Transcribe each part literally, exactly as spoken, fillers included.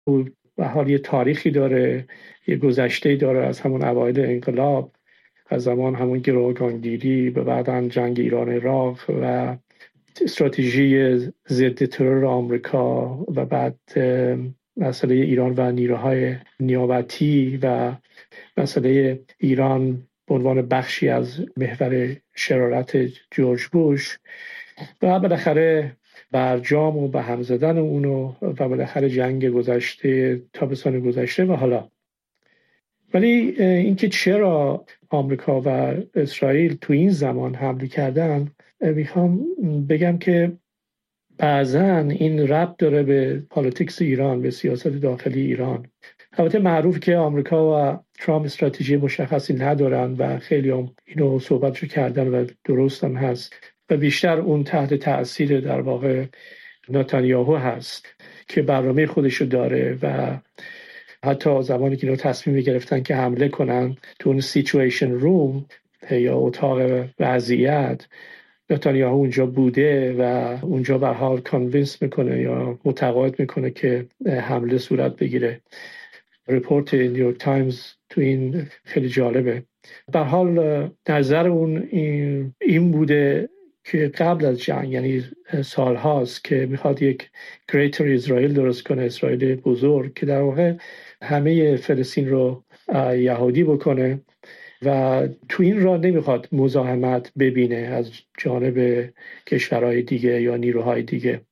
به حال یه تاریخی داره، یه گذشته‌ای داره از همون اوایل انقلاب، از زمان همون گروگانگیری به بعداً جنگ ایران عراق و استراتژی ضد ترور آمریکا و بعد مسئله ایران و نیروهای نیابتی و مسئله ایران به عنوان بخشی از محور شرارت جورج بوش و بالاخره برجام و به هم زدن اونو و بالاخره جنگ گذشته، تابستان گذشته و حالا. ولی اینکه چرا آمریکا و اسرائیل تو این زمان حمله کردن، میخوام بگم که بعضا این ربط داره به پالیتیکس ایران، به سیاست داخلی ایران. البته معروف که آمریکا و ترامپ استراتژی مشخصی ندارن و خیلی هم اینو صحبتشو کردن و درست هم هست و بیشتر اون تحت تأثیر در واقع نتانیاهو هست که برنامه خودشو داره و حتی زمانی که اینا تصمیم گرفتن که حمله کنن تو اون سیچویشن روم یا اتاق وضعیت، نتانیاهو اونجا بوده و اونجا به حال کانوینس میکنه یا متقاعد میکنه که حمله صورت بگیره. رپورت نیویورک تایمز تو این خیلی جالبه. به حال نظر اون این, این بوده که قبل از جنگ، یعنی سال هاست، که میخواد یک گریتر اسرائیل درست کنه، اسرائیل بزرگ که در واقع همه فلسطین رو یهودی بکنه و تو این راه نمیخواد مزاحمت ببینه از جانب کشورهای دیگه یا نیروهای دیگه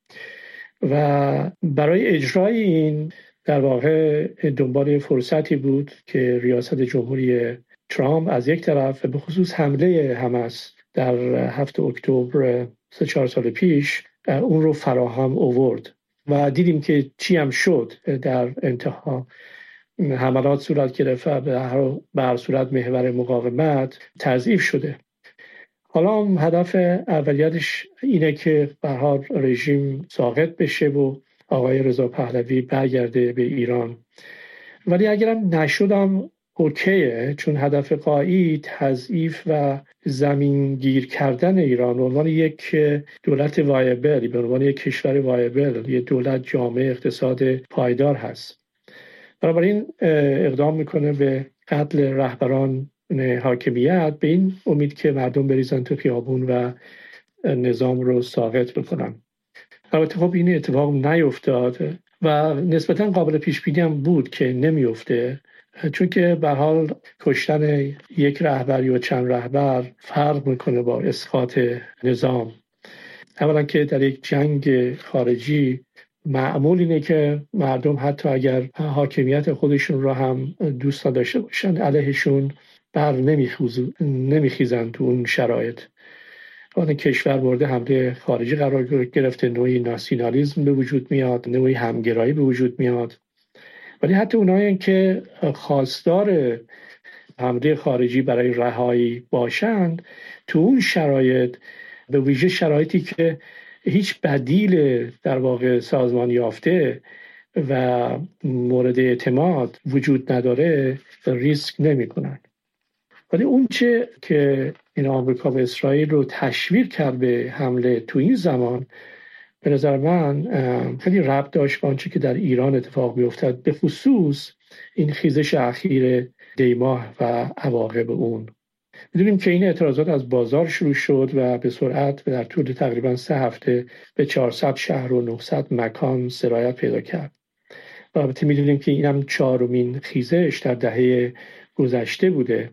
و برای اجرای این در واقع دنبال فرصتی بود که ریاست جمهوری ترامپ از یک طرف به خصوص حمله حماس در هفتم اکتبر سه چهار سال پیش اون رو فراهم آورد و دیدیم که چی هم شد. در انتها حملات صورت گرفت و به هر صورت محور مقاومت تضعیف شده. حالا هم هدف اولیتش اینه که به هر حال رژیم ساقط بشه و آقای رضا پهلوی برگرده به ایران. ولی اگرم نشدم اوکیه، چون هدف قایی تضعیف و زمین گیر کردن ایران به عنوان یک دولت وایبل، به عنوان یک کشور وایبل، یک دولت جامع اقتصاد پایدار هست. بنابراین اقدام میکنه به قتل رهبران حاکمیت به این امید که مردم بریزن تو خیابون و نظام رو ساقط بکنن. البته خب این اتفاق نیفتاد و نسبتا قابل پیش بینی هم بود که نمیفته، چون که به حال کشتن یک رهبر یا چند رهبر فرق میکنه با اسقاط نظام. اولا که در یک جنگ خارجی معمول اینه که مردم حتی اگر حاکمیت خودشون رو هم دوست داشته باشن علیهشون بر نمیخیزن تو اون شرایط. آن کشور مورد حمله خارجی قرار گرفته، نوعی ناسیونالیسم به وجود میاد، نوعی همگرایی به وجود میاد. ولی حتی اونایی که خواستار حمله خارجی برای رهایی باشند، تو اون شرایط، به ویژه شرایطی که هیچ بدیل در واقع سازمان یافته و مورد اعتماد وجود نداره، ریسک نمی کنن. ولی اون چه که این آمریکا و اسرائیل رو تشویق کرد به حمله تو این زمان، به نظر من خیلی ربط داشت با آنچه که در ایران اتفاق می‌افتاد، به خصوص این خیزش اخیر دیماه و عواقب اون. می‌دونیم که این اعتراضات از بازار شروع شد و به سرعت در طول تقریبا سه هفته به چهارصد شهر و نهصد مکان سرایت پیدا کرد. و البته می‌دونیم که اینم چهارمین خیزش در دهه گذشته بوده.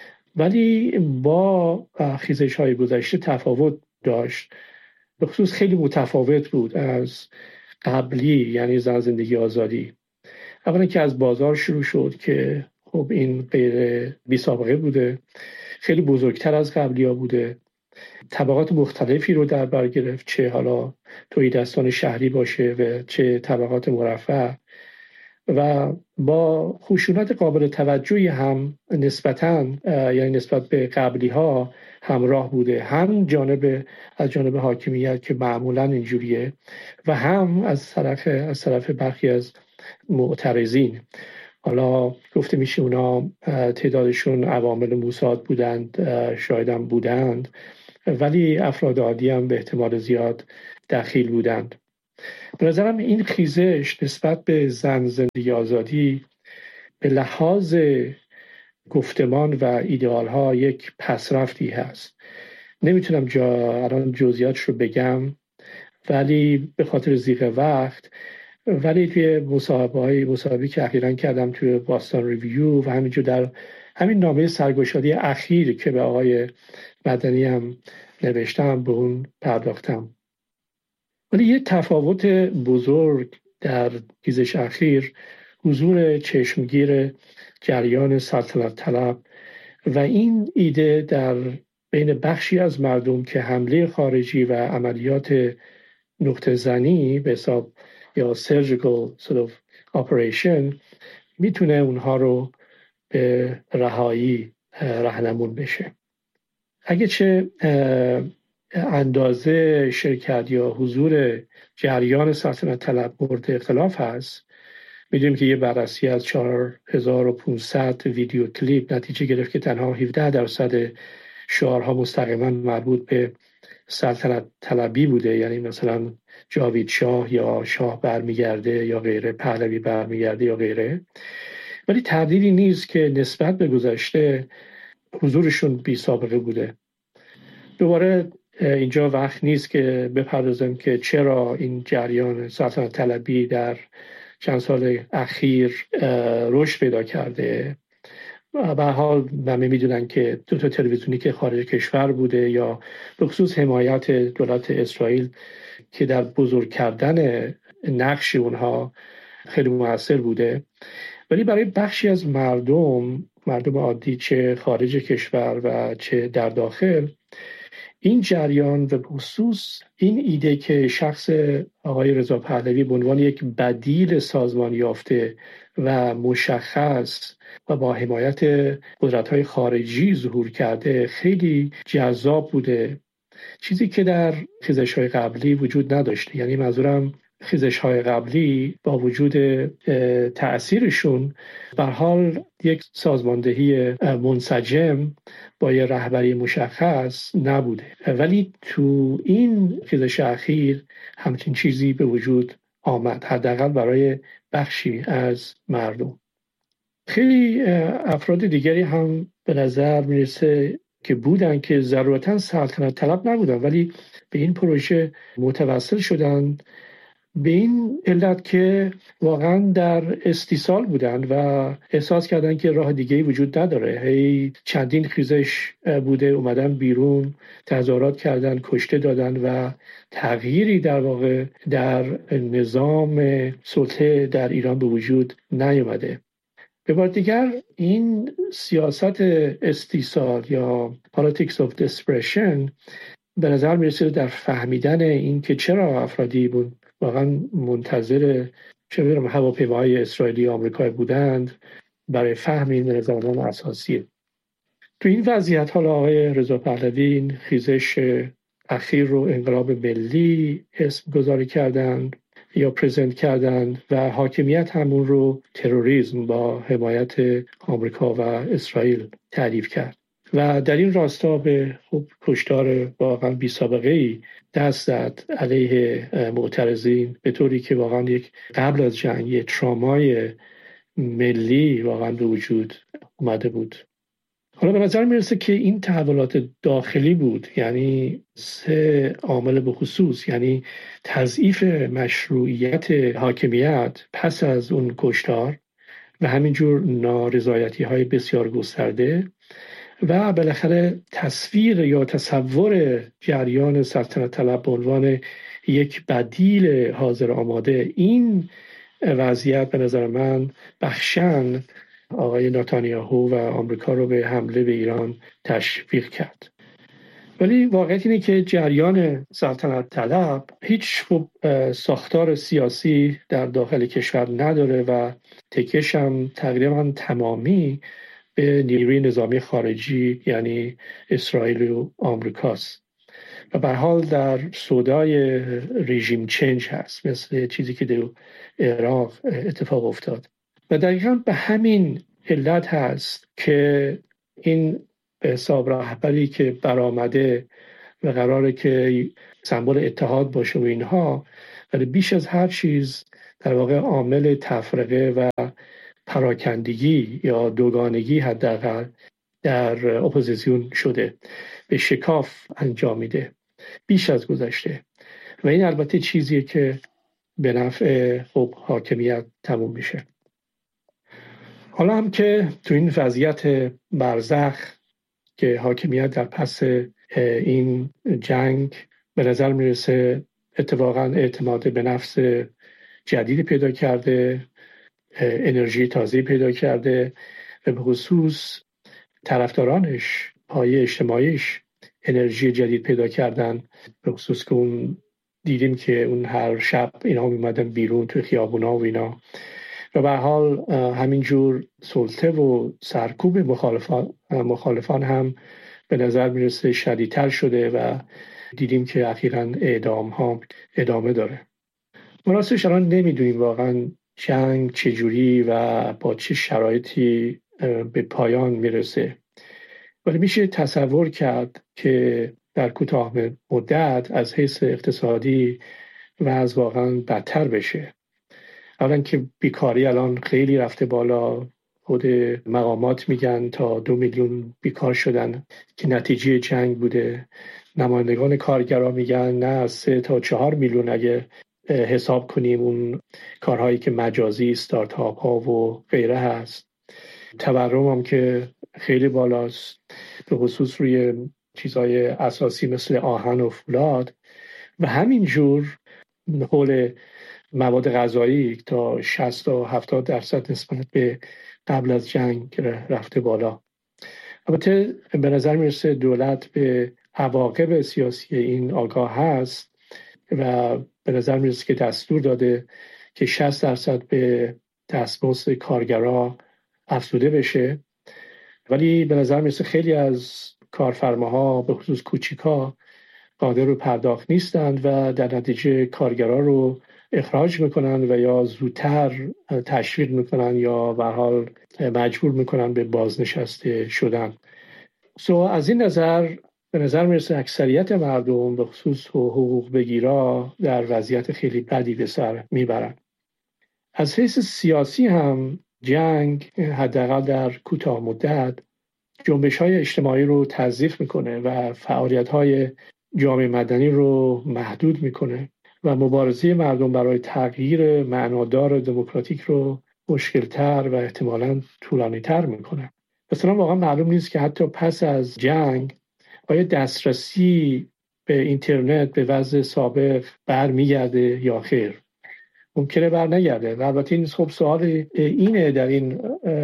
ولی با خیزش‌های گذشته تفاوت داشت، به خصوص خیلی متفاوت بود از قبلی، یعنی زن زندگی آزادی. اولا که از بازار شروع شد که خب این غیر بی سابقه بوده، خیلی بزرگتر از قبلی ها بوده، طبقات مختلفی رو در بر گرفت، چه حالا تهیدستان شهری باشه و چه طبقات مرفه، و با خشونت قابل توجهی هم نسبتاً، یعنی نسبت به قبلی ها همراه بوده، هم جانب از جانب حاکمیت که معمولاً اینجوریه و هم از طرف از طرف برخی از معترضین. حالا گفته میشه اونا تعدادشون عوامل موساد بودند، شاید هم بودند، ولی افراد عادی هم به احتمال زیاد دخیل بودند. به نظرم این خیزش نسبت به زن، زندگی، آزادی به لحاظ گفتمان و ایدئال ها یک پسرفتی هست. نمیتونم جا الان جزئیاتش رو بگم، ولی به خاطر ضیق وقت، ولی توی مصاحبه های مصاحبه‌ای که اخیراً کردم توی باستان ریویو و همینجور در همین نامه سرگشادی اخیر که به آقای مدنی هم نوشتم به اون پرداختم. ولی یه تفاوت بزرگ در خیزش اخیر حضور چشمگیر جریان سلطنت طلب و این ایده در بین بخشی از مردم که حمله خارجی و عملیات نقطه زنی به حساب یا surgical sort of operation میتونه اونها رو به رهایی راهنمون بشه. اگه چه اندازه شرکت یا حضور جریان سلطنت طلب مورد اختلاف هست، میدونیم که یه بررسی از چهار هزار و پانصد ویدیو کلیپ نتیجه گرفت که تنها هفده درصد شعارها مستقیما مربوط به سلطنت طلبی بوده، یعنی مثلا جاوید شاه یا شاه برمیگرده یا غیره، پهلوی برمیگرده یا غیره. ولی تردیدی نیست که نسبت به گذشته حضورشون بی سابقه بوده. دوباره اینجا وقت نیست که بپردازم که چرا این جریان سلطنت طلبی در چند سال اخیر رشد پیدا کرده. به حال همه میدونن که دو تا تلویزیونی که خارج کشور بوده یا به خصوص حمایت دولت اسرائیل که در بزرگ کردن نقش اونها خیلی موثر بوده، ولی برای بخشی از مردم مردم عادی چه خارج کشور و چه در داخل، این جریان و خصوص این ایده که شخص آقای رضا پهلوی به عنوان یک بدیل سازمان یافته و مشخص و با حمایت قدرت‌های خارجی ظهور کرده خیلی جذاب بوده، چیزی که در خیزش‌های قبلی وجود نداشته. یعنی منظورم خیزش‌های قبلی با وجود تأثیرشون به حال یک سازماندهی منسجم با یه رهبری مشخص نبوده، ولی تو این خیزش اخیر همچین چیزی به وجود آمد، حداقل برای بخشی از مردم. خیلی افراد دیگری هم به نظر میرسه که بودن که ضرورتاً سلطنت طلب نبودن ولی به این پروژه متوسل شدن، به این علت که واقعا در استیصال بودن و احساس کردن که راه دیگه‌ای وجود نداره. هی چندین خیزش بوده اومدن بیرون، تظاهرات کردن، کشته دادن و تغییری در واقع در نظام سلطه در ایران به وجود نیامده. به بار دیگر این سیاست استیصال یا politics of desperation به نظر میرسه در فهمیدن این که چرا افرادی بود واقعا منتظر چه می‌دونم هواپیماهای اسرائیلی آمریکایی بودند، برای فهم این به نظر من اساسیه. تو این وضعیت حالا آقای رضا پهلوی این خیزش اخیر رو انقلاب ملی اسم گذاری کردند یا پرزنت کردند و حاکمیت همون رو تروریسم با حمایت آمریکا و اسرائیل تعریف کرد و در این راستا به خب کشتار واقعا بی سابقه ای دست زد علیه معترضین، به طوری که واقعا یک قبل از جنگ یک ترامای ملی واقعا به وجود اومده بود. حالا به نظر میرسه که این تحولات داخلی بود، یعنی سه عامل به خصوص، یعنی تضعیف مشروعیت حاکمیت پس از اون کشتار و همینجور نارضایتی های بسیار گسترده و بالاخره تصویر یا تصور جریان سلطنت طلب به عنوان یک بدیل حاضر آماده، این وضعیت به نظر من بخشن آقای نتانیاهو و آمریکا رو به حمله به ایران تشویق کرد. ولی واقعیت اینه که جریان سلطنت طلب هیچ ساختار سیاسی در داخل کشور نداره و تکیه‌ش هم تقریبا تمامی به نیروی نظامی خارجی یعنی اسرائیل و آمریکاست و به حال در سودای رژیم چنج هست، مثل چیزی که در عراق اتفاق افتاد. و دقیقا به همین علت هست که این به حساب رهبری که برآمده و قراره که سمبل اتحاد باشه و اینها ولی بیش از هر چیز در واقع عامل تفرقه و پراکندگی یا دوگانگی حداقل در اپوزیسیون شده، به شکاف انجام میده بیش از گذشته. و این البته چیزیه که به نفع خب حاکمیت تموم میشه. حالا هم که تو این وضعیت برزخ که حاکمیت در پس این جنگ به نظر میرسه اتفاقا اعتماد به نفس جدید پیدا کرده، انرژی تازه پیدا کرده و به خصوص طرفدارانش، پایه اجتماعیش انرژی جدید پیدا کردن. به خصوص که اون دیدیم که اون هر شب اینا میمدن بیرون تو خیابونا و اینا و به حال همینجور سلطه و سرکوب مخالفان, مخالفان هم به نظر میرسه شدیدتر شده و دیدیم که اخیراً اعدام ها ادامه داره. مناسبش الان نمیدونیم واقعاً جنگ چجوری و با چه شرایطی به پایان میرسه، ولی میشه تصور کرد که در کوتاه مدت از حیث اقتصادی وضع واقعاً بدتر بشه. اولا که بیکاری الان خیلی رفته بالا، خود مقامات میگن تا دو میلیون بیکار شدن که نتیجه جنگ بوده. نمایندگان کارگرا میگن نه، سه تا چهار میلیون اگه حساب کنیم اون کارهایی که مجازی استارتاپ ها و غیره هست. تورم هم که خیلی بالاست، به خصوص روی چیزهای اساسی مثل آهن و فولاد و همینجور حول مواد غذایی تا شصت تا هفتاد درصد نسبت به قبل از جنگ رفته بالا. البته به نظر میرسه دولت به عواقب سیاسی این آگاه هست و به نظر میرسه که دستور داده که شصت درصد به دستمزد کارگرها افزوده بشه، ولی به نظر میرسه خیلی از کارفرماها به خصوص کوچیکا قادر رو پرداخت نیستند و در نتیجه کارگرها رو اخراج میکنن و یا زودتر تشویق میکنن یا به حال مجبور میکنن به بازنشسته شدن. سو از این نظر به نظر میرسه اکثریت مردم به خصوص حقوق بگیرا در وضعیت خیلی بدی به سر میبرن. از حیث سیاسی هم جنگ حداقل در کوتاه مدت جنبش‌های اجتماعی رو تضعیف میکنه و فعالیت‌های جامعه مدنی رو محدود میکنه و مبارزه مردم برای تغییر معنادار دموکراتیک رو مشکل‌تر و احتمالاً طولانی‌تر میکنه. مثلا واقعا معلوم نیست که حتی پس از جنگ آیا دسترسی به اینترنت به وضع سابق برمیگرده یا خیر. ممکنه بر نگرده و البته این خب سوال اینه در این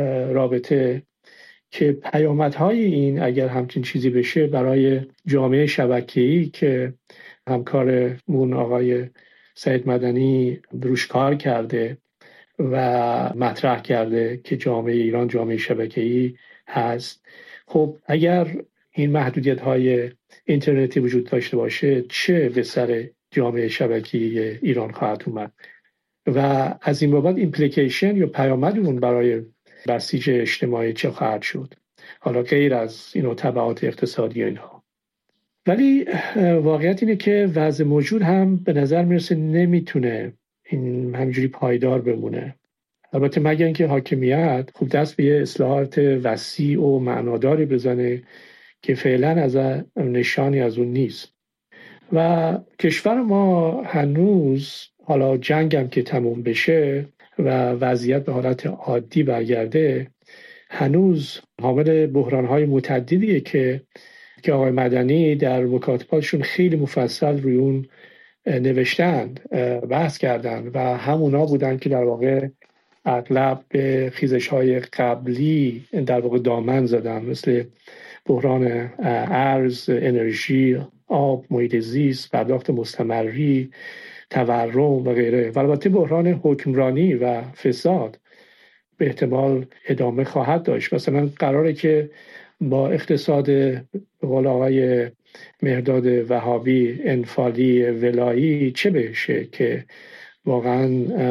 رابطه که پیامدهای این اگر همچین چیزی بشه برای جامعه شبکه‌ای که همکارمون آقای سعید مدنی روش کار کرده و مطرح کرده که جامعه ایران جامعه شبکه‌ای هست، خب اگر این محدودیت‌های اینترنتی وجود داشته باشه چه به سر جامعه شبکه‌ای ایران خواهد اومد و از این بابت ایمپلیکیشن یا پیامد اون برای بسیج اجتماعی چه خواهد شد، حالا غیر از اینو تبعات اقتصادی اینها. ولی واقعیت اینه که وضع موجود هم به نظر میرسه نمیتونه این همجوری پایدار بمونه. البته مگر اینکه حاکمیت خوب دست به یه اصلاحات وسیع و معناداری بزنه که فعلا از نشانی از اون نیست. و کشور ما هنوز حالا جنگ هم که تموم بشه و وضعیت به حالت عادی برگرده هنوز حامل بحران‌های متعددیه که که آقای مدنی در مکاتباتشون خیلی مفصل روی اون نوشتند، بحث کردند و همونا بودن که در واقع اغلب به خیزش‌های قبلی در واقع دامن زدن، مثل بحران ارز، انرژی، آب، محیط زیست، پرداخت مستمری، تورم و غیره. و البته بحران حکمرانی و فساد به احتمال ادامه خواهد داشت. مثلا قراره که با اقتصاد به قول آقای مهرداد وهابی انفالی ولایی چه بشه که واقعا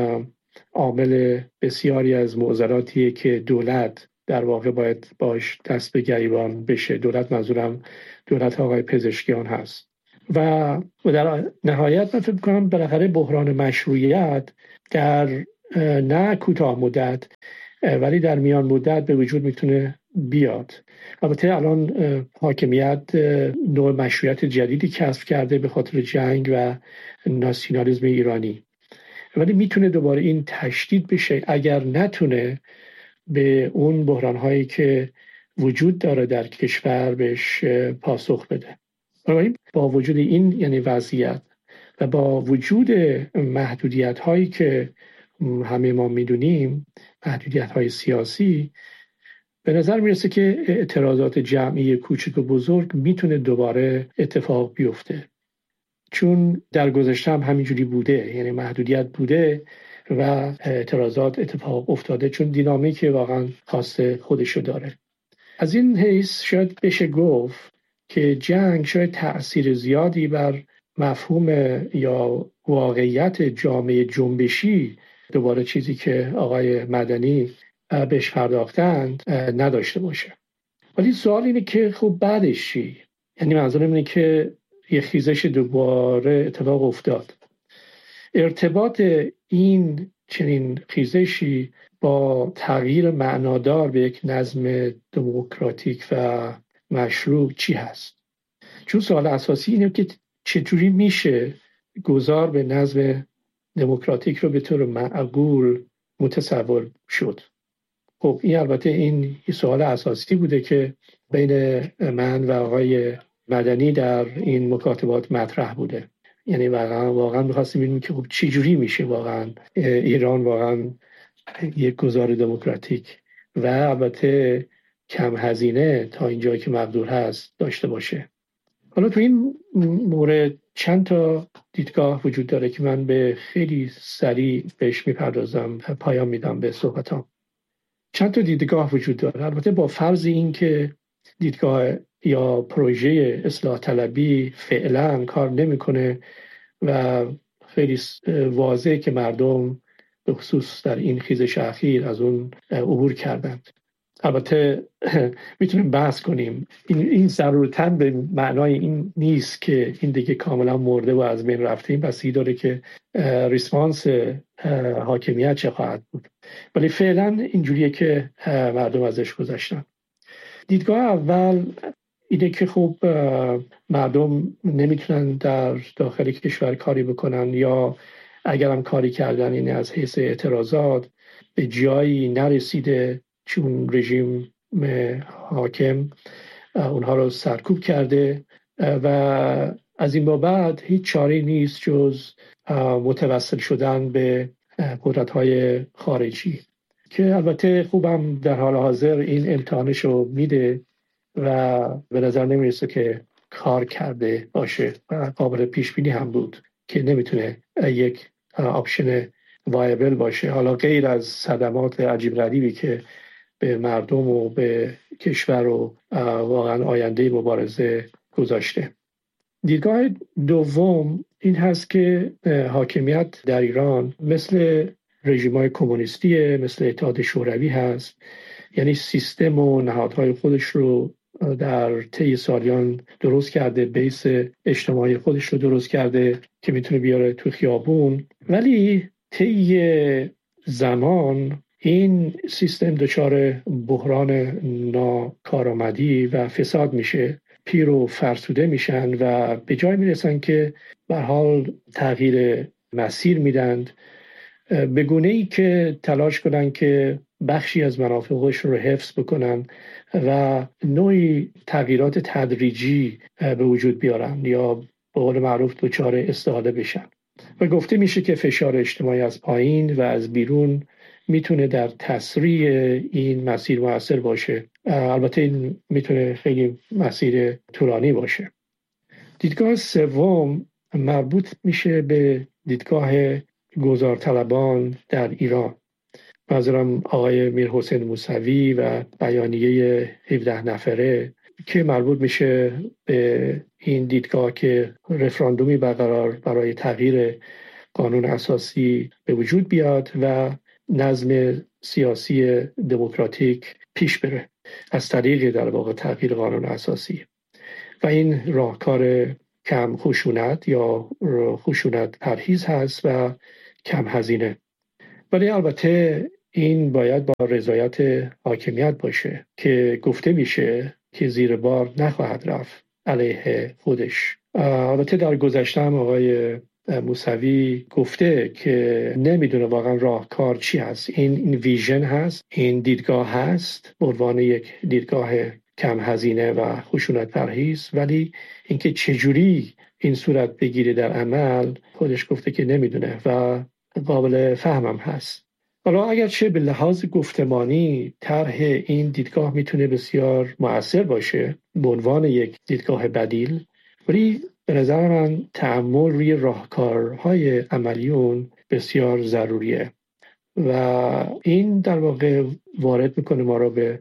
عامل بسیاری از معضلاتیه که دولت در واقع باید باش دست به گریبان بشه. دولت منظورم دولت آقای پزشکیان هست. و و در نهایت من فکر می‌کنم بالاخره بحران مشروعیت در نه کوتاه مدت ولی در میان مدت به وجود میتونه بیاد. البته الان حاکمیت نوع مشروعیت جدیدی کسب کرده به خاطر جنگ و ناسیونالیسم ایرانی، ولی میتونه دوباره این تشدید بشه اگر نتونه به اون بحران‌هایی که وجود داره در کشور بهش پاسخ بده. بنابراین با وجود این یعنی وضعیت و با وجود محدودیت‌هایی که همه ما میدونیم، محدودیت‌های سیاسی، به نظر میرسه که اعتراضات جمعی کوچک و بزرگ میتونه دوباره اتفاق بیفته، چون در گذشته هم همینجوری بوده، یعنی محدودیت بوده و اعتراضات اتفاق افتاده، چون دینامیک واقعا خاص خودشو داره. از این حیث شاید بشه گفت که جنگ شاید تأثیر زیادی بر مفهوم یا واقعیت جامعه جنبشی، دوباره چیزی که آقای مدنی بهش پرداختند، نداشته باشه. ولی سوال اینه که خب بعدش چی؟ یعنی منظورم اینه که یه خیزش دوباره اتفاق افتاد. ارتباط این چنین خیزشی با تغییر معنادار به یک نظم دموکراتیک و مشروع چی هست؟ چون سوال اساسی اینه که چجوری میشه گذار به نظم دموکراتیک رو به طور معقول متصور شد. خب این البته این سوال اساسی بوده که بین من و آقای مدنی در این مکاتبات مطرح بوده. یعنی واقعا واقعا می‌خواستیم ببینیم که خب چه جوری میشه واقعا ایران واقعا یک گذار دموکراتیک و البته کم هزینه تا اینجایی که مقدور هست داشته باشه. حالا تو این مورد چند تا دیدگاه وجود داره که من به خیلی سریع بهش میپردازم، پایان میدم به صحبتام. چند تا دیدگاه وجود داره، البته با فرض این که دیدگاه یا پروژه اصلاح طلبی فعلا کار نمیکنه و خیلی واضحه که مردم به خصوص در این خیزش اخیر از اون عبور کردند. البته میتونیم بحث کنیم این این ضرورتاً به معنای این نیست که این دیگه کاملا مرده و از بین رفته. این بستگی داره که ریسپانس حاکمیت چه خواهد بود، ولی فعلا اینجوریه که مردم ازش گذشتن. دیدگاه اول اینه که خب مردم نمیتونن در داخل کشور کاری بکنن، یا اگر هم کاری کردن این از حیث اعتراضات به جایی نرسیده، چون رژیم حاکم اونها رو سرکوب کرده و از این بابت هیچ چاره نیست جز متوسل شدن به قدرت‌های خارجی، که البته خوبم در حال حاضر این امتحانش رو میده و به نظر نمیرسه که کار کرده باشه و قابل پیش بینی هم بود که نمیتونه یک آپشن وایبل باشه، حالا غیر از صدمات عجیب غریبی که به مردم و به کشور و واقعا آینده مبارزه گذاشته. دیدگاه دوم این هست که حاکمیت در ایران مثل رژیم‌های کمونیستی، مثل اتحاد شوروی هست، یعنی سیستم و نهادهای خودش رو در طی سالیان درست کرده، بیس اجتماعی خودش رو درست کرده که میتونه بیاره تو خیابون، ولی طی زمان این سیستم دچار بحران ناکارآمدی و فساد میشه، پیر و فرسوده میشن و به جای میرسن که به حال تغییر مسیر میدند، به گونه‌ای که تلاش کنن که بخشی از منافع خودش رو حفظ بکنن و نوعی تغییرات تدریجی به وجود بیارن یا به قول معروف دچار استحاله بشن. و گفته میشه که فشار اجتماعی از پایین و از بیرون میتونه در تسریع این مسیر مؤثر باشه. البته این میتونه خیلی مسیر طولانی باشه. دیدگاه سوم مربوط میشه به دیدگاه گذارطلبان در ایران، منظورم آقای میرحسین موسوی و بیانیه هفده نفره، که مربوط میشه به این دیدگاه که رفراندومی برقرار برای تغییر قانون اساسی به وجود بیاد و نظم سیاسی دموکراتیک پیش بره از طریق در واقع تغییر قانون اساسی. و این راهکار کم خشونت یا خشونت پرهیز هست و کم هزینه. ولی البته این باید با رضایت حاکمیت باشه که گفته میشه که زیر بار نخواهد رفت علیه خودش. البته در گذشته هم آقای موسوی گفته که نمیدونه واقعا راهکار چی هست. این این ویژن هست، این دیدگاه هست به عنوان یک دیدگاه کم هزینه و خشونت پرهیز، ولی اینکه چجوری این صورت بگیره در عمل خودش گفته که نمیدونه و قابل فهمم هست. حالا اگرچه به لحاظ گفتمانی طرح این دیدگاه میتونه بسیار مؤثر باشه به عنوان یک دیدگاه بدیل، ولی به نظر من تأمل روی راهکارهای عملیون بسیار ضروریه و این در واقع وارد میکنه ما را به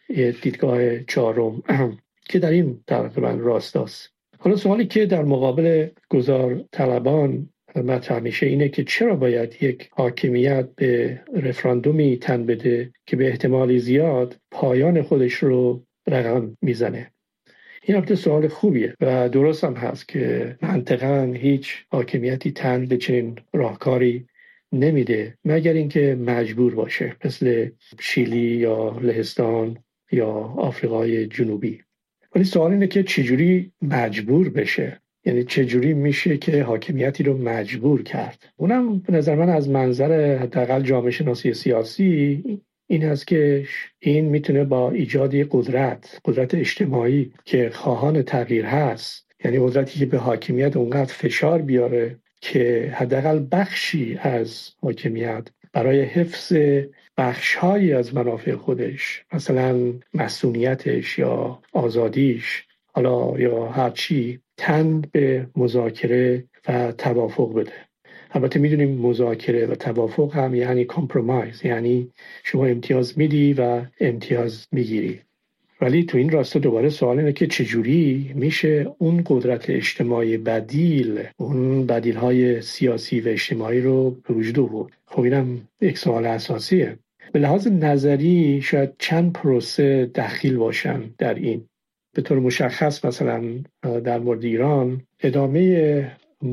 دیدگاه چهارم که در این تقریبا راستاست. حالا سوالی که در مقابل گذار طلبان مطرح میشه اینه که چرا باید یک حاکمیت به رفراندومی تن بده که به احتمال زیاد پایان خودش رو رقم میزنه. این البته سوال خوبیه و درست هم هست که منطقاً هیچ حاکمیتی تن به چنین راهکاری نمیده مگر اینکه مجبور باشه، مثل شیلی یا لهستان یا آفریقای جنوبی. ولی سوال اینه که چجوری مجبور بشه، یعنی چجوری میشه که حاکمیتی رو مجبور کرد. اونم به نظر من از منظر حداقل جامعه شناسی سیاسی این هست که این میتونه با ایجاد قدرت قدرت اجتماعی که خواهان تغییر هست، یعنی قدرتی که به حاکمیت اونقدر فشار بیاره که حداقل بخشی از حاکمیت برای حفظ بخش‌هایی از منافع خودش، مثلا مسئولیتش یا آزادیش، حالا یا هر چی، تن به مذاکره و توافق بده. البته میدونیم مذاکره و توافق هم یعنی کامپرومایز، یعنی شما امتیاز میدی و امتیاز میگیری. ولی تو این راستا دوباره سوال اینه که چجوری میشه اون قدرت اجتماعی بدیل، اون بدیل های سیاسی و اجتماعی رو به وجود آورد. خب اینم یک سوال اساسیه. به لحاظ نظری شاید چند پروسه دخیل باشن در این. به طور مشخص مثلا در مورد ایران ادامه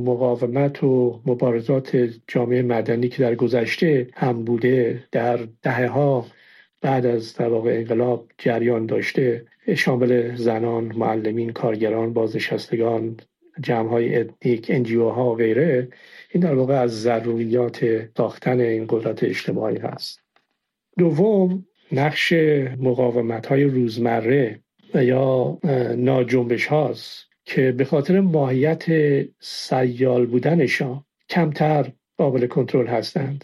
مقاومت و مبارزات جامعه مدنی که در گذشته هم بوده، در دهه‌ها بعد از در واقع انقلاب جریان داشته، شامل زنان، معلمین، کارگران، بازنشستگان، جمع‌های اتنیک، انجیو ها و غیره، این در واقع از ضروریات ساختن این قدرت اجتماعی هست. دوم، نقش مقاومت‌های روزمره و یا ناجنبش هاست که به خاطر ماهیت سیال بودنشان کمتر قابل کنترل هستند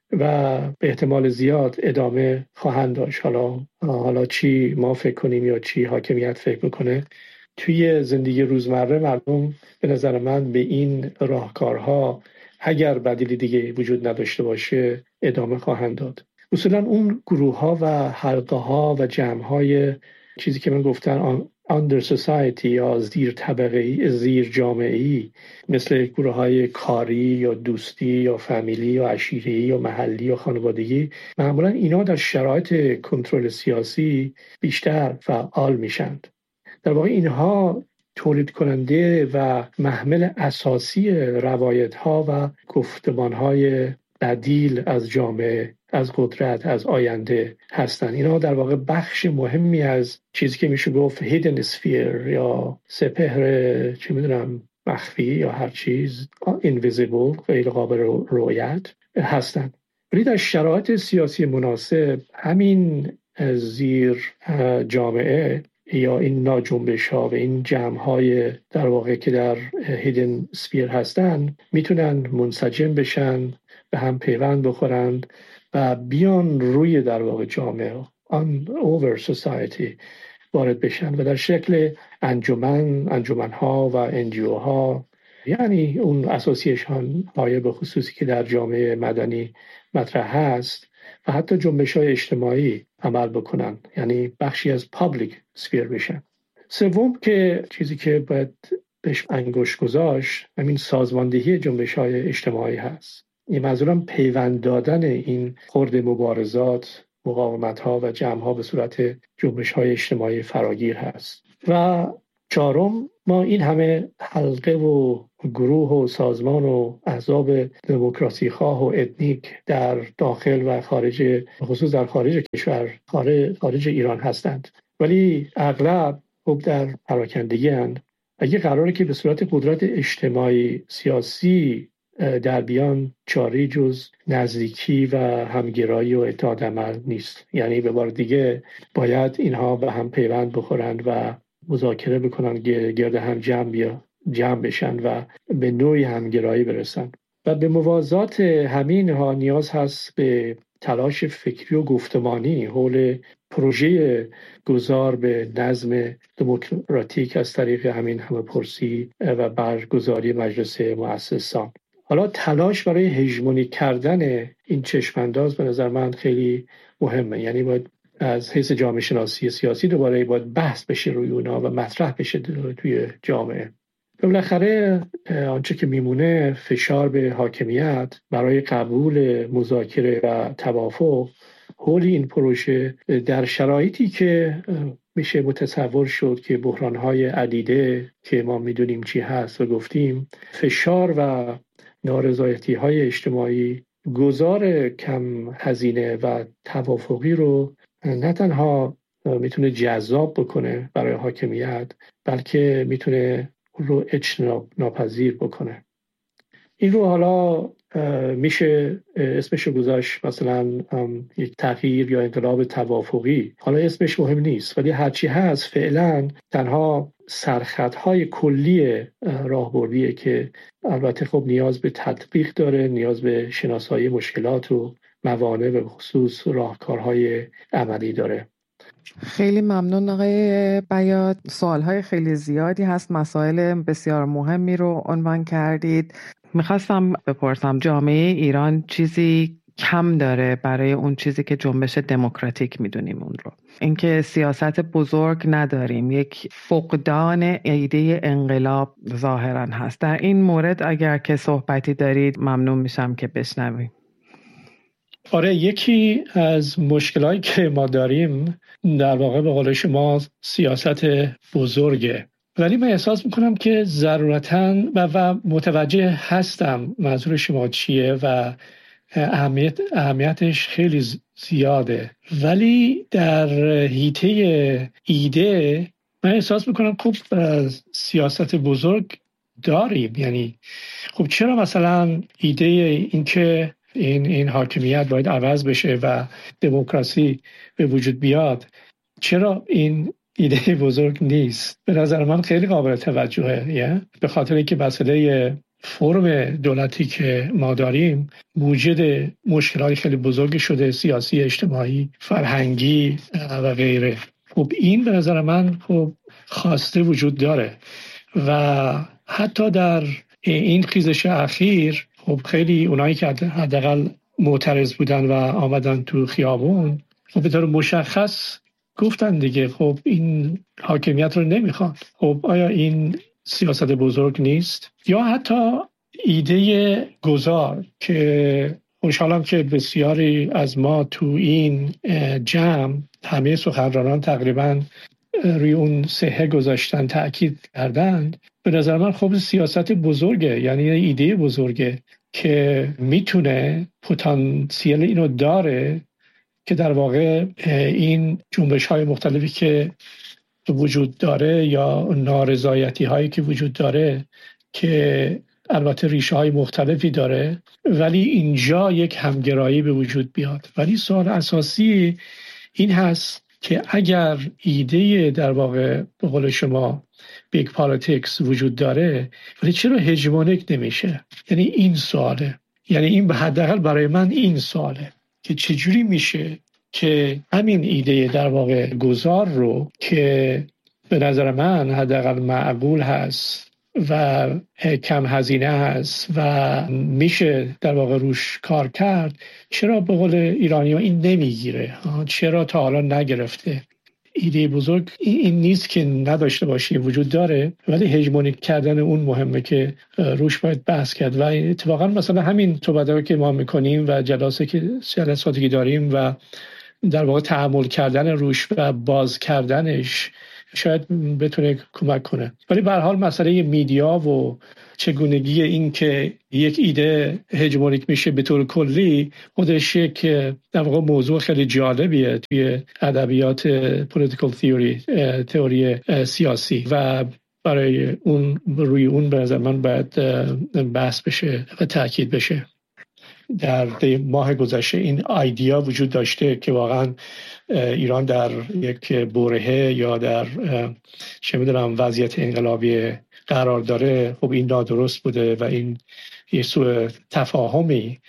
و به احتمال زیاد ادامه خواهند داشت. حالا حالا چی ما فکر کنیم یا چی حاکمیت فکر میکنه، توی زندگی روزمره مردم به نظر من به این راهکارها اگر بدیلی دیگه وجود نداشته باشه ادامه خواهند داد. اصولا اون گروه ها و حلقه ها و جمع های چیزی که من گفتن under society یا زیر طبقه‌ای، زیر جامعه‌ای، مثل گروه های کاری یا دوستی یا فامیلی یا عشیره‌ای یا محلی یا خانوادگی، معمولا اینا در شرایط کنترل سیاسی بیشتر فعال میشند. در واقع اینها تولید کننده و محمل اساسی روایت ها و گفتمان های بدیل از جامعه، از قدرت، از آینده هستند. اینا در واقع بخش مهمی از چیزی که میشه گفت hidden sphere یا سپهر چی میدونم مخفی یا هر چیز invisible، غیر قابل رؤیت هستند. ولی در شرایط سیاسی مناسب همین زیر جامعه یا این ناجنبش ها و این جمع های در واقع که در هیدن سپیر هستن میتونن منسجم بشن، به هم پیوند بخورند و بیان روی در واقع جامعه on over society وارد بشن و در شکل انجمن انجمن ها و انجیو ها، یعنی اون اسوسییشن های به خصوصی که در جامعه مدنی مطرح هست و حتی جنبش های اجتماعی عمل بکنن، یعنی بخشی از پابلیک سفیر بشن. سوم که چیزی که باید بهش انگشت گذاشت همین سازماندهی جنبش های اجتماعی هست. این منظورم پیوند دادن این خرد مبارزات، مقاومت ها و جمع ها به صورت جنبش های اجتماعی فراگیر هست. و چهارم، ما این همه حلقه و گروه و سازمان و احزاب دموکراسی خواه و اتنیک در داخل و خارج، خصوص در خارج کشور، خارج, خارج ایران هستند، ولی اغلب خب در پراکندگی هستند. اگه قراره که به صورت قدرت اجتماعی سیاسی در بیان، چاری جز نزدیکی و همگرایی و اتحاد عمل نیست. یعنی به بار دیگه باید اینها به هم پیوند بخورند و مذاکره بکنن، گرد هم جمع بیا جمع بشن و به نوعی همگرایی برسن. و به موازات همین ها نیاز هست به تلاش فکری و گفتمانی حول پروژه گذار به نظم دموکراتیک از طریق همین همه‌پرسی و برگزاری مجلس مؤسسان. حالا تلاش برای هژمونی کردن این چشمانداز به نظر من خیلی مهمه. یعنی باید از حیث جامعه شناسی سیاسی دوباره باید بحث بشه روی اونا و مطرح بشه توی جامعه. بالاخره آنچه که میمونه فشار به حاکمیت برای قبول مذاکره و توافق حول این پروژه در شرایطی که میشه متصور شد که بحران‌های عدیده که ما میدونیم چی هست و گفتیم، فشار و نارضایتی‌های اجتماعی گذار کم هزینه و توافقی رو نه تنها میتونه جذاب بکنه برای حاکمیت، بلکه میتونه رو اجتناب ناپذیر بکنه. این رو حالا میشه اسمش رو گذاشت مثلا یک تغییر یا انقلاب توافقی. حالا اسمش مهم نیست، ولی هرچی هست فعلا تنها سرخطهای کلی راهبردیه که البته خب نیاز به تطبیق داره، نیاز به شناسایی مشکلات و موانع و خصوص راهکارهای عملی داره. خیلی ممنون آقای بیات. سوالهای خیلی زیادی هست، مسائل بسیار مهمی رو عنوان کردید. میخواستم بپرسم جامعه ایران چیزی کم داره برای اون چیزی که جنبش دموکراتیک میدونیم اون رو. اینکه سیاست بزرگ نداریم، یک فقدان ایده انقلاب ظاهرا هست. در این مورد اگر که صحبتی دارید ممنون میشم که بشنویم. آره، یکی از مشکلایی که ما داریم در واقع به قول شما سیاست بزرگه، ولی من احساس میکنم که ضرورتاً و, و متوجه هستم منظور شما چیه و اهمیت اهمیتش خیلی زیاده، ولی در حیطه ایده من احساس میکنم خب سیاست بزرگ داریم. یعنی خب چرا مثلا ایده این که این این حاکمیت باید عوض بشه و دموکراسی به وجود بیاد، چرا این ایده بزرگ نیست؟ به نظر من خیلی قابل توجهه. یه؟ به خاطر اینکه مسئله فرم دولتی که ما داریم موجد مشکلات خیلی بزرگ شده، سیاسی، اجتماعی، فرهنگی و غیره. خب این به نظر من خب خواسته وجود داره و حتی در این خیزش اخیر خب خیلی اونایی که حداقل معترض بودن و آمدن تو خیابون خب به طور مشخص گفتن دیگه خب این حاکمیت رو نمیخوان. خب آیا این سیاست بزرگ نیست؟ یا حتی ایده گذار که خوشحالم که بسیاری از ما تو این جمع، همه سخنرانان تقریبا روی اون صحه گذاشتن، تأکید کردند. به نظر من خب سیاست بزرگه، یعنی ایده بزرگه که میتونه پتانسیل اینو داره که در واقع این جنبش های مختلفی که وجود داره یا نارضایتی هایی که وجود داره که البته ریشه های مختلفی داره، ولی اینجا یک همگرایی به وجود بیاد. ولی سوال اساسی این هست که اگر ایده در واقع به قول شما بیگ پالیتیکس وجود داره، ولی چرا هژمونیک نمیشه؟ یعنی این سواله. یعنی این به حداقل برای من این سواله که چجوری میشه که همین ایده در واقع گذار رو که به نظر من حداقل معقول هست و کم هزینه هست و میشه در واقع روش کار کرد، چرا به قول ایرانی ها این نمیگیره؟ چرا تا حالا نگرفته؟ ایده بزرگ این نیست که نداشته باشی، وجود داره، ولی هژمونیک کردن اون مهمه که روش باید بحث کرد. و اتفاقا مثلا همین صحبتایی که ما میکنیم و جلسه که جلساتی که داریم و در واقع تحمل کردن روش و باز کردنش شاید بتونه کمک کنه. ولی به هر حال مسئله میدیا و چگونگی این که یک ایده هژمونیک میشه به طور کلی خودش یک در واقع موضوع خیلی جالبیه توی ادبیات پولیتیکال تئوری، تئوری سیاسی، و برای اون روی اون به نظر من باید بحث بشه و تاکید بشه. در ماه گذشته این ایده وجود داشته که واقعا ایران در یک برهه یا در چه میدونم وضعیت انقلابی قرار داره. خب این نادرست بوده و این یه سوء تفاهمی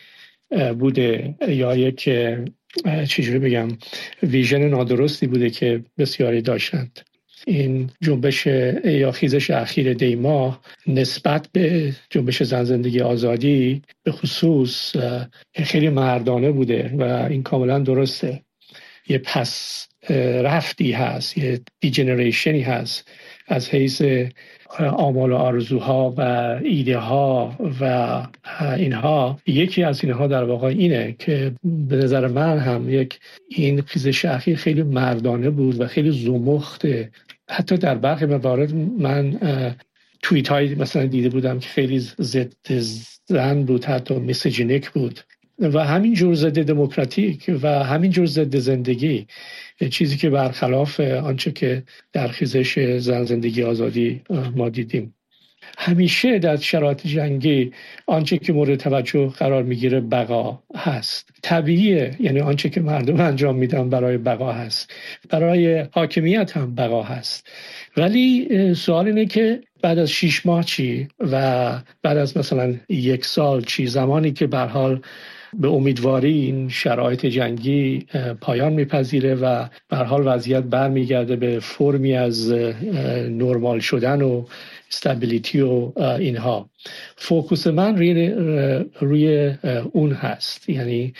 بوده یا یک چجوری بگم ویژن نادرستی بوده که بسیاری داشتند. این جنبش یا خیزش اخیر دیما نسبت به جنبش زن زندگی آزادی به خصوص خیلی مردانه بوده و این کاملا درسته. یه پس رفتی هست، یه دیجنریشنی هست از حیث آمال و آرزوها و ایده ها و اینها. یکی از اینها در واقع اینه که به نظر من هم یک این خیزش اخیر خیلی مردانه بود و خیلی زمخته. حتی در برخی موارد من توییت های مثلا دیده بودم که خیلی ضد زن بود، حتی میسوژینیک بود و همین جور ضد دموکراتیک و همین جور ضد زندگی، چیزی که برخلاف آنچه که در خیزش زن زندگی آزادی ما دیدیم. همیشه در شرایط جنگی آنچه که مورد توجه قرار میگیره بقا هست. طبیعیه، یعنی آنچه که مردم انجام میدن برای بقا هست، برای حاکمیت هم بقا هست. ولی سوال اینه که بعد از شش ماه چی و بعد از مثلا یک سال چی؟ زمانی که به هر حال به امیدواری این شرایط جنگی پایان میپذیره و به هر حال وضعیت برمیگرده به فرمی از نرمال شدن و استابیلیتی و اینها. فوکوس من روی, روی اون هست، یعنی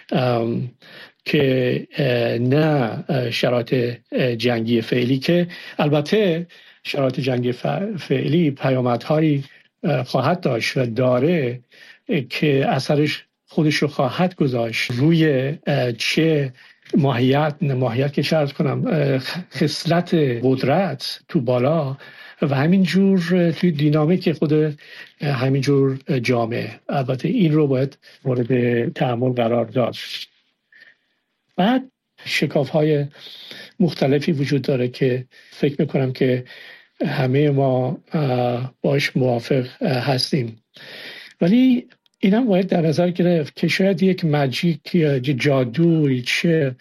که نه شرایط جنگی فعلی که البته شرایط جنگی فعلی پیامدهایی خواهد داشت و داره که اثرش خودش رو خواهد گذاشت روی چه ماهیت ماهیت که شرط کنم خصلت قدرت تو بالا و همینجور توی دینامیک خود همینجور جامعه. البته این رو باید مورد تأمل قرار داد. بعد شکاف‌های مختلفی وجود داره که فکر میکنم که همه ما باش موافق هستیم، ولی این هم باید در نظر گرفت که شاید یک ماجیک یا جادوی چه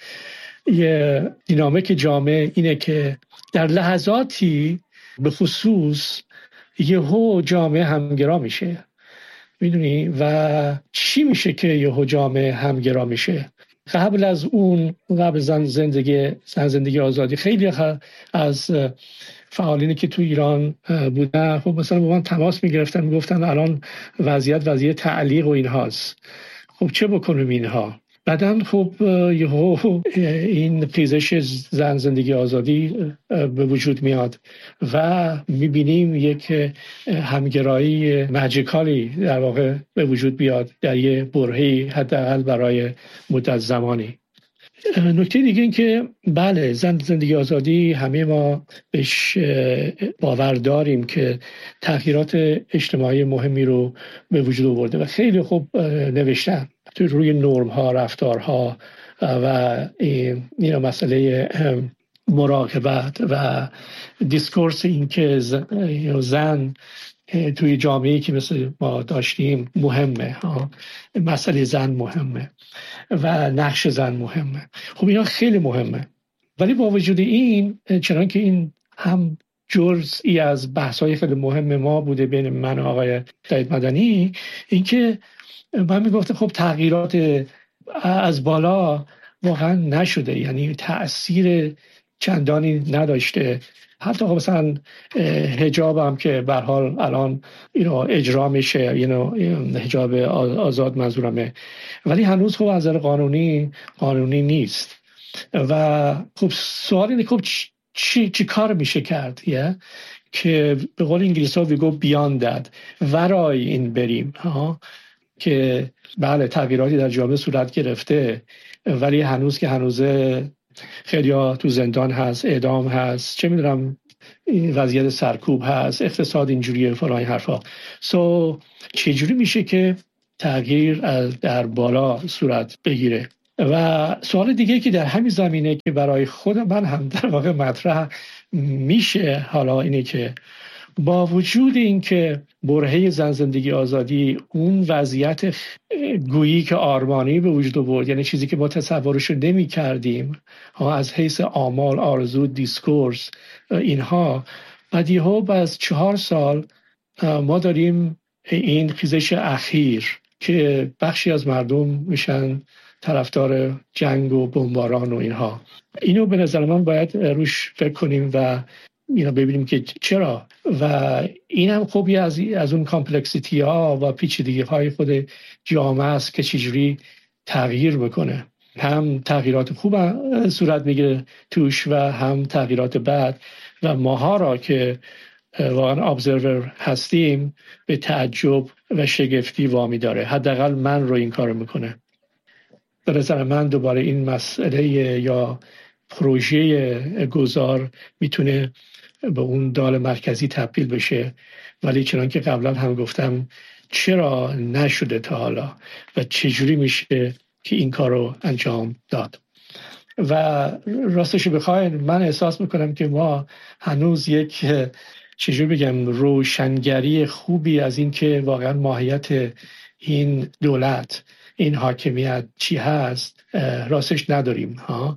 یه دینامیک جامعه اینه که در لحظاتی به خصوص یهو جامعه همگرا میشه. میدونی و چی میشه که یهو جامعه همگرا میشه؟ قبل از اون، قبل زن زندگی زن زندگی آزادی، خیلی از فعالینی که تو ایران بودن خب مثلا با من تماس میگرفتن، میگفتن الان وضعیت وضعیت تعلیق و اینهاست. خب چه بکنیم اینها؟ بعدن خب یهو این خیزش زن زندگی آزادی به وجود میاد و میبینیم یک همگرایی ماجیکالی در واقع به وجود بیاد در یه برهه‌ای حداقل برای مدت زمانی. نکته دیگه این که بله زن زندگی آزادی همه ما بهش باور داریم که تغییرات اجتماعی مهمی رو به وجود آورده و خیلی خوب نوشتن تو روی نرم ها، رفتارها و این مسئله مراقبت و دیسکورس این که زن توی جامعه‌ای که مثل ما داشتیم مهمه، مسئله زن مهمه و نقش زن مهمه. خب اینا خیلی مهمه، ولی با وجود این چنان که این هم جزئی از بحث‌های خیلی مهم ما بوده بین من و آقای سعید مدنی، این که من میگفتم خب تغییرات از بالا واقعا نشده، یعنی تأثیر چندانی نداشته. حتی خب مثلا حجاب هم که به هر حال الان اینو اجرا میشه، اینو حجاب آزاد منظورمه، ولی هنوز خب از نظر قانونی قانونی نیست. و خب سوال اینه خب چی چی کار میشه کرد یه که به قول انگلیسی ها we go beyond that، ورای این بریم ها، که بله تغییراتی در جامعه صورت گرفته ولی هنوز که هنوزه خیلی ها تو زندان هست، اعدام هست، چه میدونم وضعیت سرکوب هست، اقتصاد اینجوریه، فلان حرفا. سو چجوری میشه که تغییر در بالا صورت بگیره؟ و سوال دیگه که در همین زمینه که برای خود من هم در واقع مطرح میشه حالا اینه که با وجود اینکه برهه زن زندگی آزادی اون وضعیت گویی که آرمانی به وجود آورد، یعنی چیزی که ما تصورش رو نمی کردیم از حیث آمال، آرزو، دیسکورس اینها، بعد یهو بعد از چهار سال ما داریم این خیزش اخیر که بخشی از مردم میشن طرفدار جنگ و بمباران و اینها. اینو به نظر من باید روش فکر کنیم و اینا ببینیم که چرا. و این هم خوبی از از اون کامپلکسیتی ها و پیچیدگی های خود جامعه است که چجوری تغییر بکنه. هم تغییرات خوب صورت میگیره توش و هم تغییرات بد، و ماها را که واقعا ابزرور هستیم به تعجب و شگفتی وامی داره. حداقل من رو این کار میکنه. به نظر من دوباره این مسئله یا پروژه گذار میتونه به اون دال مرکزی تبدیل بشه، ولی چنان که قبلا هم گفتم چرا نشده تا حالا و چجوری میشه که این کار رو انجام داد. و راستش بخواین من احساس میکنم که ما هنوز یک چجوری بگم روشنگری خوبی از این که واقعا ماهیت این دولت، این حاکمیت چی هست راستش نداریم ها.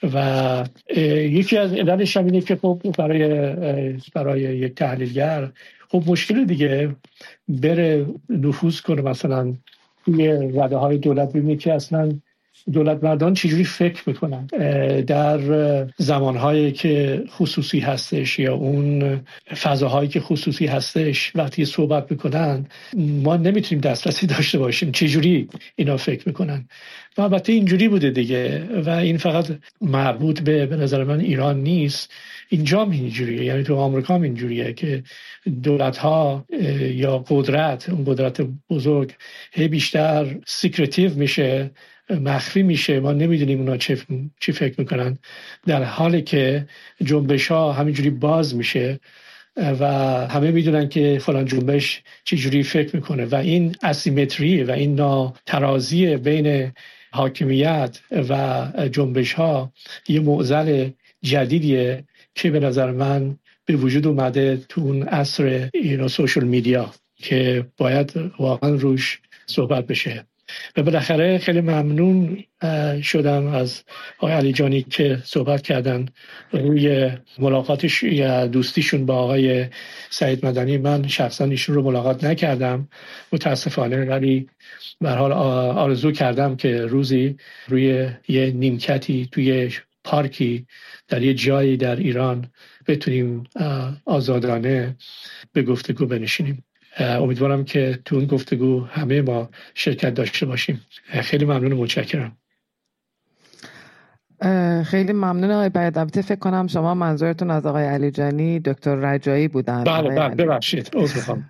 و یکی از علتش هم اینه که خب برای برای یک تحلیلگر خب مشکل دیگه بره نفوذ کنه مثلا توی رده های دولت، ببینه که اصلا دولت مردان چجوری فکر میکنن در زمانهایی که خصوصی هستش یا اون فضاهایی که خصوصی هستش. وقتی صحبت میکنن ما نمیتونیم دسترسی داشته باشیم چجوری اینا فکر میکنن. و البته اینجوری بوده دیگه و این فقط مربوط به به نظر من ایران نیست، اینجا هم اینجوریه، یعنی تو آمریکا هم اینجوریه که دولت ها یا قدرت، اون قدرت بزرگ هی بیشتر سیکرتیو میشه، مخفی میشه، ما نمیدونیم اونا چی چی فکر میکنن، در حالی که جنبش ها همینجوری باز میشه و همه میدونن که فلان جنبش چی جوری فکر میکنه. و این اسیمتری و این ناترازی بین حاکمیت و جنبش ها یه معضل جدیدیه که به نظر من به وجود اومده تو اون عصر اینا سوشال میدیا که باید واقعا روش صحبت بشه. و بالاخره خیلی ممنون شدم از آقای علی جانی که صحبت کردن روی ملاقاتش یا دوستیشون با آقای سعید مدنی. من شخصا ایشون رو ملاقات نکردم متاسفانه، ولی به هر حال آرزو کردم که روزی روی یه نیمکتی توی پارکی در یه جایی در ایران بتونیم آزادانه به گفتگو بنشینیم. امیدوارم که تو اون گفتگو همه ما شرکت داشته باشیم. خیلی ممنون و متشکرم. خیلی ممنون آقای بیات. البته فکر کنم شما منظورتون از آقای علی جانی دکتر رجایی بودن. بله بله ببخشید عذر میخوام.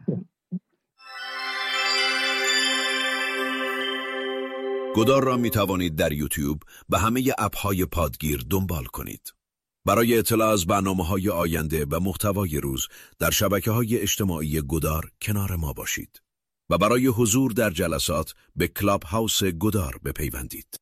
گدار را می توانید در یوتیوب و همه اپ‌های پادگیر دنبال کنید. برای اطلاع از برنامه‌های آینده و محتوای روز در شبکه‌های اجتماعی گدار کنار ما باشید و برای حضور در جلسات به کلاب هاوس گدار بپیوندید.